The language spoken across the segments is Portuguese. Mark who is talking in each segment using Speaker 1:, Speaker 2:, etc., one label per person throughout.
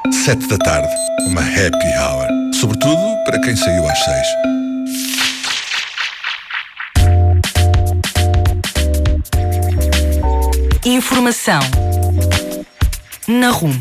Speaker 1: 7 da tarde, uma happy hour. Sobretudo para quem saiu às 6.
Speaker 2: Informação na RUM.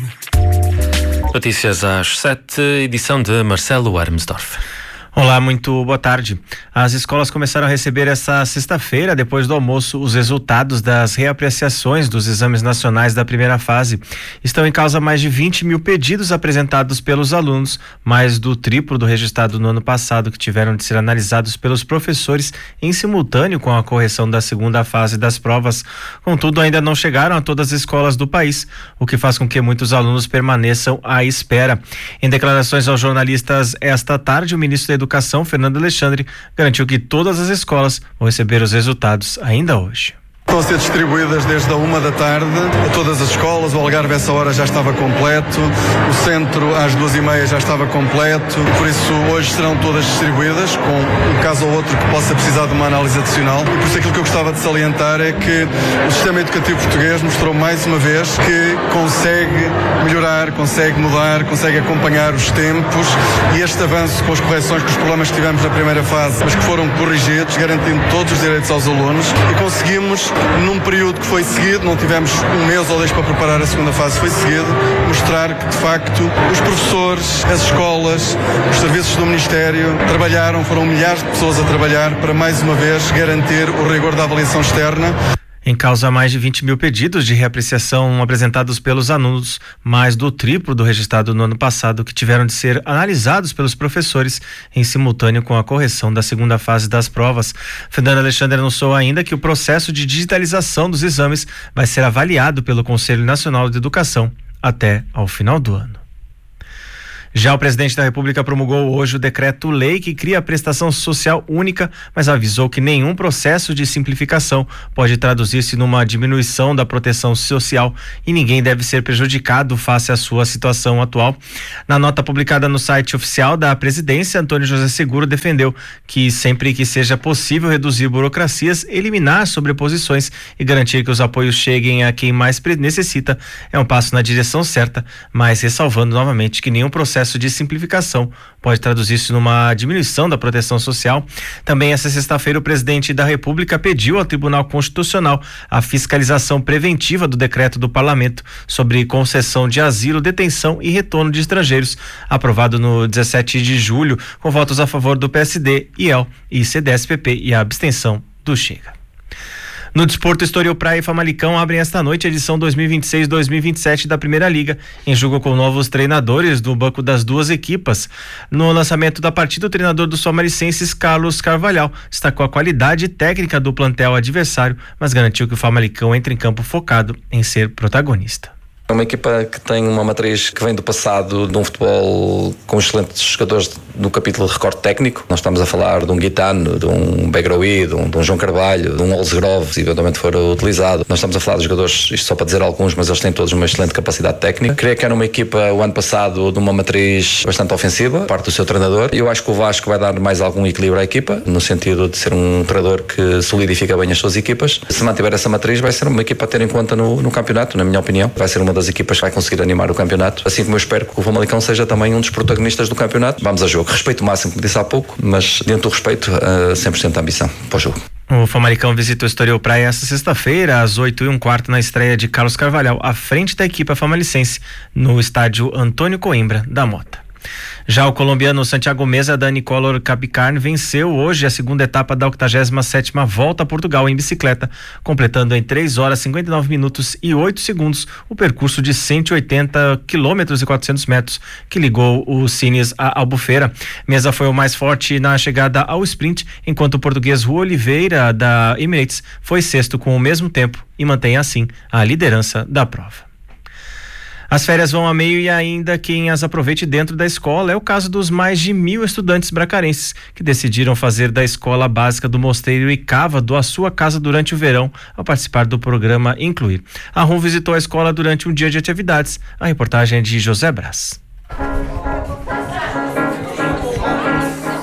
Speaker 3: Notícias às 7, edição de Marcelo Armsdorf.
Speaker 4: Olá, muito boa tarde. As escolas começaram a receber esta sexta-feira, depois do almoço, os resultados das reapreciações dos exames nacionais da primeira fase. Estão em causa mais de 20 mil pedidos apresentados pelos alunos, mais do triplo do registrado no ano passado, que tiveram de ser analisados pelos professores em simultâneo com a correção da segunda fase das provas. Contudo, ainda não chegaram a todas as escolas do país, o que faz com que muitos alunos permaneçam à espera. Em declarações aos jornalistas esta tarde, o ministro da Educação, Fernando Alexandre, garantiu que todas as escolas vão receber os resultados ainda hoje.
Speaker 5: Estão a ser distribuídas desde a 1 da tarde a todas as escolas. O Algarve, essa hora, já estava completo. O centro, às 2h30, já estava completo. Por isso, hoje serão todas distribuídas, com um caso ou outro que possa precisar de uma análise adicional. E por isso, aquilo que eu gostava de salientar é que o sistema educativo português mostrou mais uma vez que consegue melhorar, consegue mudar, consegue acompanhar os tempos, e este avanço com as correções, com os problemas que tivemos na primeira fase, mas que foram corrigidos, garantindo todos os direitos aos alunos, e conseguimos, num período que foi seguido, não tivemos um mês ou dois para preparar a segunda fase, foi seguido, mostrar que de facto os professores, as escolas, os serviços do Ministério trabalharam, foram milhares de pessoas a trabalhar para mais uma vez garantir o rigor da avaliação externa.
Speaker 4: Em causa, mais de 20 mil pedidos de reapreciação apresentados pelos alunos, mais do triplo do registrado no ano passado, que tiveram de ser analisados pelos professores em simultâneo com a correção da segunda fase das provas. Fernando Alexandre anunciou ainda que o processo de digitalização dos exames vai ser avaliado pelo Conselho Nacional de Educação até ao final do ano. Já o presidente da República promulgou hoje o decreto-lei que cria a prestação social única, mas avisou que nenhum processo de simplificação pode traduzir-se numa diminuição da proteção social e ninguém deve ser prejudicado face à sua situação atual. Na nota publicada no site oficial da presidência, Antônio José Seguro defendeu que sempre que seja possível reduzir burocracias, eliminar sobreposições e garantir que os apoios cheguem a quem mais necessita é um passo na direção certa, mas ressalvando novamente que nenhum processo de simplificação pode traduzir-se numa diminuição da proteção social. Também esta sexta-feira o presidente da República pediu ao Tribunal Constitucional a fiscalização preventiva do decreto do Parlamento sobre concessão de asilo, detenção e retorno de estrangeiros, aprovado no 17 de julho, com votos a favor do PSD, IEL e CDS-PP e a abstenção do Chega. No desporto, Estoril Praia e Famalicão abrem esta noite a edição 2026-2027 da Primeira Liga, em jogo com novos treinadores do banco das duas equipas. No lançamento da partida, o treinador dos famalicenses, Carlos Carvalhal, destacou a qualidade técnica do plantel adversário, mas garantiu que o Famalicão entra em campo focado em ser protagonista.
Speaker 6: É uma equipa que tem uma matriz que vem do passado de um futebol com excelentes jogadores no capítulo de recorde técnico. Nós estamos a falar de um Guitano, de um Begroí, de um João Carvalho, de um Olsgrove, se eventualmente for utilizado. Nós estamos a falar de jogadores, isto só para dizer alguns, mas eles têm todos uma excelente capacidade técnica. Creio que era uma equipa, o ano passado, de uma matriz bastante ofensiva, parte do seu treinador. Eu acho que o Vasco vai dar mais algum equilíbrio à equipa, no sentido de ser um treinador que solidifica bem as suas equipas. Se mantiver essa matriz, vai ser uma equipa a ter em conta no campeonato, na minha opinião. Vai ser uma das equipas que vai conseguir animar o campeonato, assim como eu espero que o Famalicão seja também um dos protagonistas do campeonato. Vamos a jogo. Respeito máximo, como disse há pouco, mas dentro do respeito, 100% de ambição para o jogo.
Speaker 4: O Famalicão visita o Estoril Praia esta sexta-feira, às 8h15, na estreia de Carlos Carvalhal, à frente da equipe famalicense, no estádio Antônio Coimbra da Mota. Já o colombiano Santiago Meza da Nicolor Capicarne venceu hoje a segunda etapa da 87ª Volta a Portugal em bicicleta, completando em 3 horas 59 minutos e 8 segundos o percurso de 180 quilômetros e 400 metros que ligou o Sines a Albufeira. Meza foi o mais forte na chegada ao sprint, enquanto o português Rui Oliveira da Emirates foi sexto com o mesmo tempo e mantém assim a liderança da prova. As férias vão a meio e ainda quem as aproveite dentro da escola é o caso dos mais de 1.000 estudantes bracarenses que decidiram fazer da escola básica do Mosteiro e Cávado a sua casa durante o verão ao participar do programa Incluir. A RUM visitou a escola durante um dia de atividades. A reportagem é de José Brás.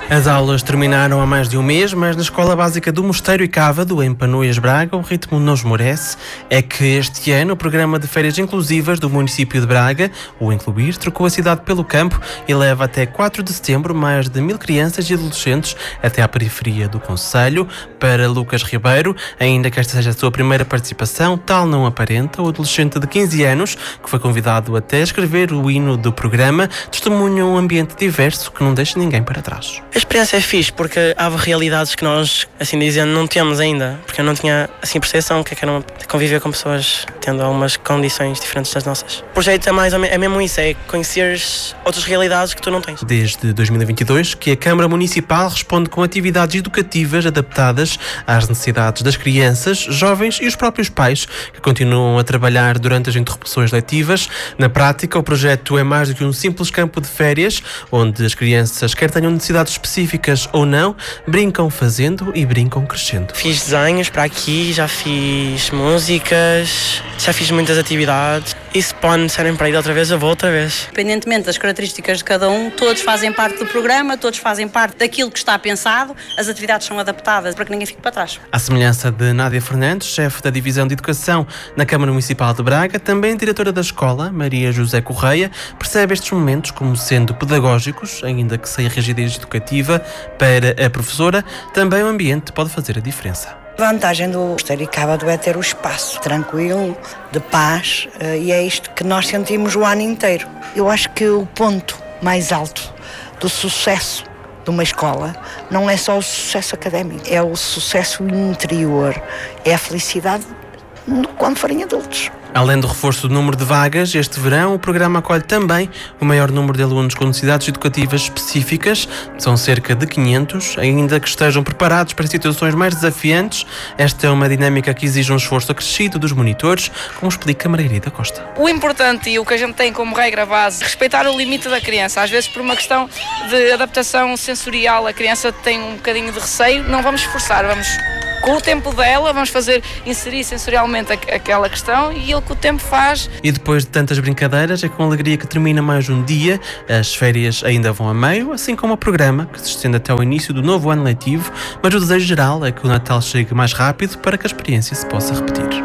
Speaker 7: As aulas terminaram há mais de um mês, mas na Escola Básica do Mosteiro e Cávado, em Panoias, Braga, o ritmo não esmorece. É que este ano o programa de férias inclusivas do município de Braga, o Incluir, trocou a cidade pelo campo e leva até 4 de setembro mais de 1000 crianças e adolescentes até à periferia do concelho. Para Lucas Ribeiro, ainda que esta seja a sua primeira participação, tal não aparenta. O adolescente de 15 anos, que foi convidado até a escrever o hino do programa, testemunha um ambiente diverso que não deixa ninguém para trás.
Speaker 8: A experiência é fixe porque há realidades que nós, assim dizendo, não temos ainda, porque eu não tinha assim percepção que era conviver com pessoas tendo algumas condições diferentes das nossas. O projeto é mesmo isso, é conhecer outras realidades que tu não tens.
Speaker 7: Desde 2022 que a Câmara Municipal responde com atividades educativas adaptadas às necessidades das crianças, jovens e os próprios pais, que continuam a trabalhar durante as interrupções letivas. Na prática, o projeto é mais do que um simples campo de férias, onde as crianças, quer tenham necessidades específicas ou não, brincam fazendo e brincam crescendo.
Speaker 8: Fiz desenhos para aqui, já fiz músicas, já fiz muitas atividades. E se pode serem para ir outra vez, eu vou outra vez.
Speaker 9: Independentemente das características de cada um, todos fazem parte do programa, todos fazem parte daquilo que está pensado, as atividades são adaptadas para que ninguém fique para trás.
Speaker 7: À semelhança de Nádia Fernandes, chefe da Divisão de Educação na Câmara Municipal de Braga, também diretora da escola, Maria José Correia, percebe estes momentos como sendo pedagógicos, ainda que sem a rigidez educativa. Para a professora, também o ambiente pode fazer a diferença.
Speaker 10: A vantagem do Mosteiro e Cávado é ter o espaço tranquilo, de paz, e é isto que nós sentimos o ano inteiro. Eu acho que o ponto mais alto do sucesso de uma escola não é só o sucesso académico, é o sucesso interior, é a felicidade quando forem adultos.
Speaker 7: Além do reforço do número de vagas, este verão o programa acolhe também o maior número de alunos com necessidades educativas específicas. São cerca de 500, ainda que estejam preparados para situações mais desafiantes. Esta é uma dinâmica que exige um esforço acrescido dos monitores, como explica Margarida Costa.
Speaker 11: O importante e o que a gente tem como regra base, respeitar o limite da criança. Às vezes por uma questão de adaptação sensorial, a criança tem um bocadinho de receio, não vamos forçar, vamos com o tempo dela, vamos inserir sensorialmente aquela questão e ele com o tempo faz.
Speaker 7: E depois de tantas brincadeiras, é com alegria que termina mais um dia. As férias ainda vão a meio, assim como o programa, que se estende até ao início do novo ano letivo, mas o desejo geral é que o Natal chegue mais rápido para que a experiência se possa repetir.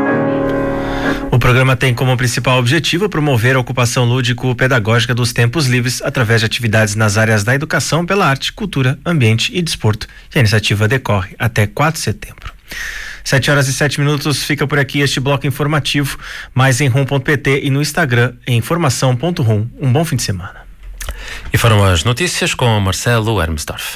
Speaker 4: O programa tem como principal objetivo promover a ocupação lúdico-pedagógica dos tempos livres através de atividades nas áreas da educação pela arte, cultura, ambiente e desporto. E a iniciativa decorre até 4 de setembro. 7h07, fica por aqui este bloco informativo, mais em rum.pt e no Instagram em informação.rum. Um bom fim de semana.
Speaker 3: E foram as notícias com Marcelo Hermesdorf.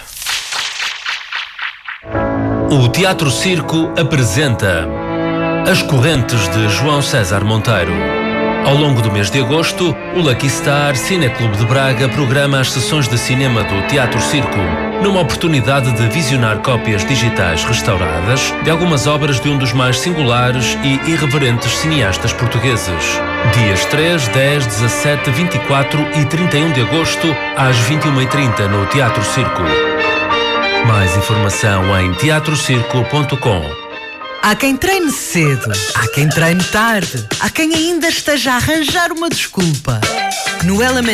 Speaker 3: O Teatro Circo apresenta As Correntes de João César Monteiro. Ao longo do mês de agosto, o Lucky Star Cineclube de Braga programa as sessões de cinema do Teatro Circo, numa oportunidade de visionar cópias digitais restauradas de algumas obras de um dos mais singulares e irreverentes cineastas portugueses. Dias 3, 10, 17, 24 e 31 de agosto, às 21h30 no Teatro Circo. Mais informação em teatrocirco.com.
Speaker 2: Há quem treine cedo, há quem treine tarde, há quem ainda esteja a arranjar uma desculpa. No Element